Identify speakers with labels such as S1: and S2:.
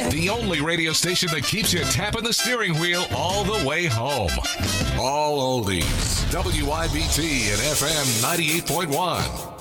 S1: The only radio station that keeps you tapping the steering wheel all the way home. All oldies. WIBT and FM 98.1.